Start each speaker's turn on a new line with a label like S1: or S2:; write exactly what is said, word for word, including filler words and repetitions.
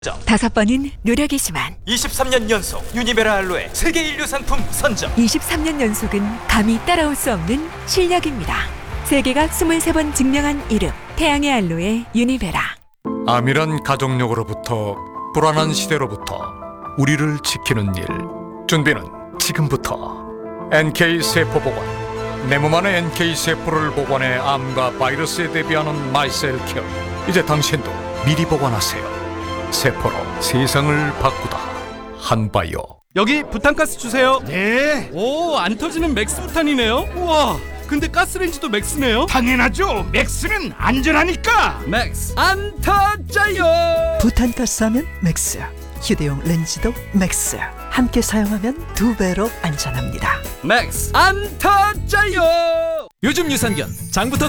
S1: 다섯 번은 노력이지만
S2: 이십삼 년 연속 유니베라 알로에 세계 인류 상품 선정.
S1: 이십삼 년 연속은 감히 따라올 수 없는 실력입니다. 세계가 이십삼 번 증명한 이름, 태양의 알로에 유니베라.
S3: 암이란 가족력으로부터 불안한 시대로부터 우리를 지키는 일, 준비는 지금부터. 엔케이 세포보관, 내 몸 안의 엔케이 세포를 보관해 암과 바이러스에 대비하는 마이셀케어. 이제 당신도 미리 보관하세요. 세포로 세상을 바꾸다. 한바이오.
S4: 여기 부탄가스 주세요.
S5: 네,
S4: 오, 안 터지는 맥스 부탄이네요. 우와, 근데 가스레인지도 맥스네요.
S5: 당연하죠. 맥스는 안전하니까.
S4: 맥스 안 터져요.
S6: 부탄가스 하면 맥스, 휴대용 렌즈도 맥스. 함께 사용하면 두 배로 안전합니다.
S4: 맥스 안 터져요.
S2: 요즘 유산균 장부터